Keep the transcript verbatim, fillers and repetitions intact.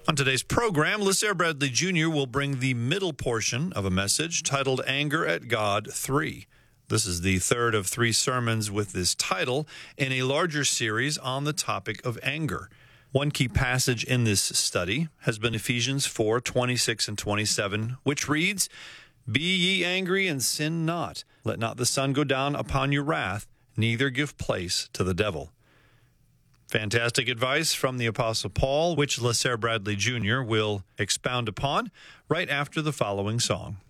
On today's program, LaSare Bradley Junior will bring the middle portion of a message titled Anger at God three. This is the third of three sermons with this title in a larger series on the topic of anger. One key passage in this study has been Ephesians four, twenty-six and twenty-seven, which reads, "Be ye angry and sin not. Let not the sun go down upon your wrath, neither give place to the devil." Fantastic advice from the Apostle Paul, which LaSare Bradley Junior will expound upon right after the following song.